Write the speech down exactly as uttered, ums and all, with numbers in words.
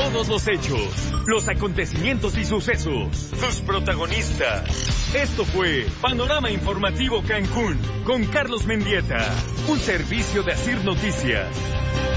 todos los hechos, los acontecimientos y sucesos, sus protagonistas. Esto fue Panorama Informativo Cancún con Carlos Mendieta, un servicio de Asir Noticias.